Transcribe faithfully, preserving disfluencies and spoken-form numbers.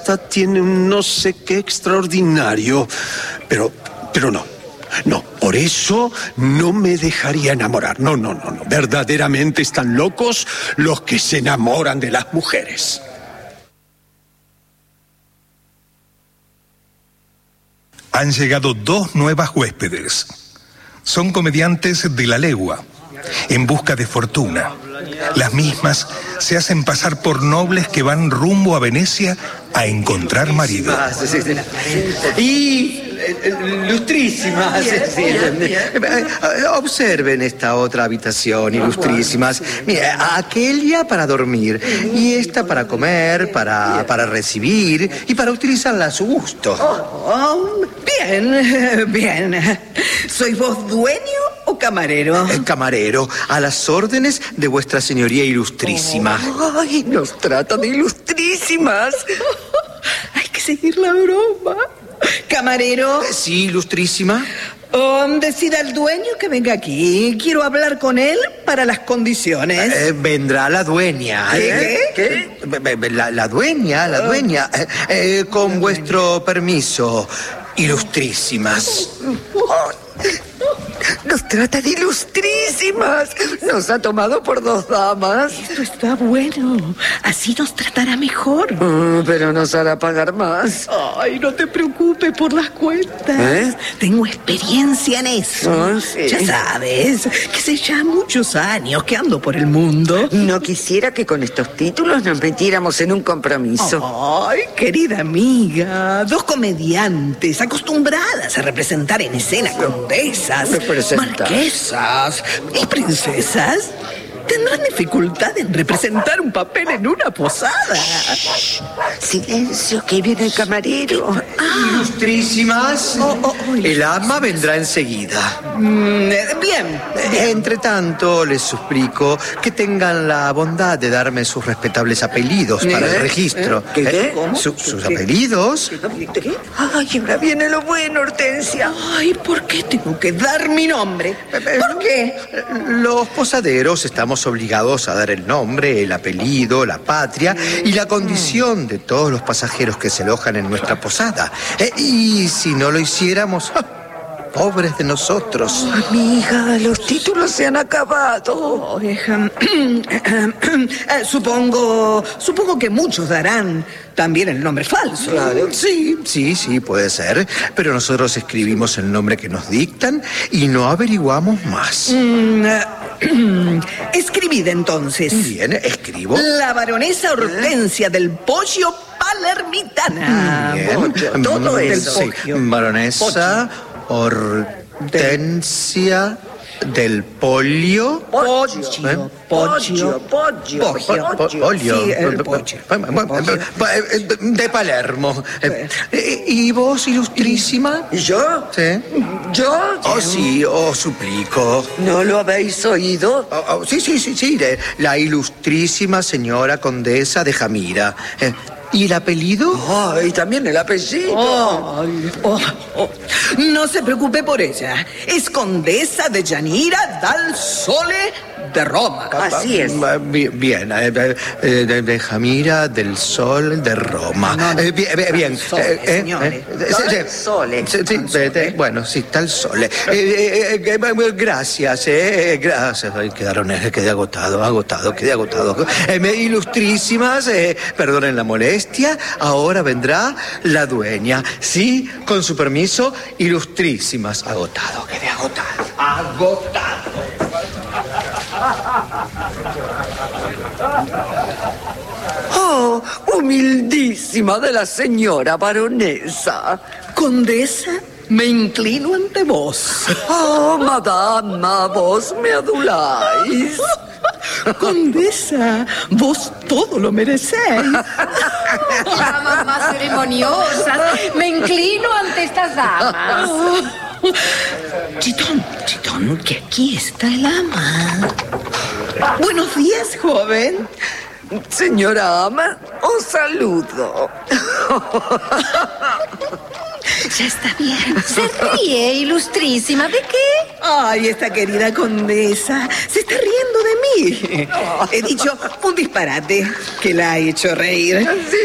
esta tiene un no sé qué extraordinario. Pero, pero no. No, por eso no me dejaría enamorar. No, no, no, no. Verdaderamente están locos los que se enamoran de las mujeres. Han llegado dos nuevas huéspedes. Son comediantes de la legua, en busca de fortuna. Las mismas se hacen pasar por nobles que van rumbo a Venecia a encontrar marido. Y ilustrísimas. Observen esta otra habitación, ilustrísimas. Mira, aquella para dormir y esta para comer, para, para recibir y para utilizarla a su gusto. Oh, oh, bien, bien. ¿Sois vos dueño o camarero? El camarero, a las órdenes de vuestra señoría ilustrísima. Oh, ay, nos trata de ilustrísimas. Hay que seguir la broma. Camarero. Sí, ilustrísima. Oh, decida el dueño que venga aquí. Quiero hablar con él para las condiciones. Eh, vendrá la dueña. ¿Qué? ¿Qué? ¿Qué? La, la dueña, la dueña. Eh, eh, con vuestro permiso, ilustrísimas. Oh. Nos trata de ilustrísimas. Nos ha tomado por dos damas. Esto está bueno. Así nos tratará mejor. Oh, pero nos hará pagar más. Ay, no te preocupes por las cuentas. ¿Eh? Tengo experiencia en eso. Oh, sí. Ya sabes, que hace ya muchos años que ando por el mundo. No quisiera que con estos títulos nos metiéramos en un compromiso. Ay, querida amiga. Dos comediantes acostumbradas a representar en escena condesas, marquesas y princesas tendrán dificultad en representar un papel en una posada. Shh, silencio, que viene el camarero. Ah. Ilustrísimas, oh, oh, oh, el ama vendrá enseguida. Mm, bien, bien. Entre tanto, les suplico que tengan la bondad de darme sus respetables apellidos para ¿Eh? el registro. ¿Qué? ¿Qué? ¿Eh? Su, ¿Sus ¿Qué? apellidos? ¿Qué? ¿Qué? Ay, ahora viene lo bueno, Hortensia. Ay, ¿por qué tengo que dar mi nombre? ¿Por qué? Los posaderos estamos obligados a dar el nombre, el apellido, la patria y la condición de todos los pasajeros que se alojan en nuestra posada. Eh, y si no lo hiciéramos, pobres de nosotros. Oh, amiga, los títulos se han acabado. Oh, eh, supongo, supongo que muchos darán también el nombre falso. Claro. Sí, sí, sí, puede ser. Pero nosotros escribimos el nombre que nos dictan y no averiguamos más. Mm, uh, escribid entonces. Bien, escribo. La baronesa Hortensia ¿Eh? del Poggio Palermitana. Bien. Poggio, todo eso. Sí. Baronesa Hortensia del Polio. Poggio. ¿Eh? Poggio. Poggio. Polio. Sí, el Poggio. De Palermo. ¿Y vos, ilustrísima? ¿Y yo? Sí. ¿Yo? Oh, sí, os suplico. ¿No lo habéis oído? Oh, oh, sí, sí, sí, sí. La ilustrísima señora condesa de Jamira. Eh, ¿Y el apellido? Oh, y también el apellido. Oh, oh, oh. No se preocupe por ella. Es condesa de Llanira dal Sole de Roma. Así es. Bien, bien eh, de, de Jamira del Sol de Roma. No, no. Eh, bien, bien. Sole, eh, señores. Eh, Sole. Sí, sí, de, bueno, sí, tal Sole. Eh, eh, eh, gracias, eh, gracias. Ay, quedaron, eh, quedé agotado, agotado, quedé agotado. Eh, ilustrísimas, eh, perdonen la molestia. Ahora vendrá la dueña. Sí, con su permiso, ilustrísimas. Agotado, quedé agotado. Agotado. Oh, humildísima de la señora baronesa. Condesa, me inclino ante vos. Oh, madama, vos me aduláis. Condesa, vos todo lo merecéis. Damas más ceremoniosas, me inclino ante estas damas. Oh. Chitón, Chitón, que aquí está el ama. Buenos días, joven. Señora ama, os saludo. Ya está bien. Se ríe, ilustrísima. ¿De qué? Ay, esta querida condesa se está riendo de mí. He dicho un disparate que la ha hecho reír.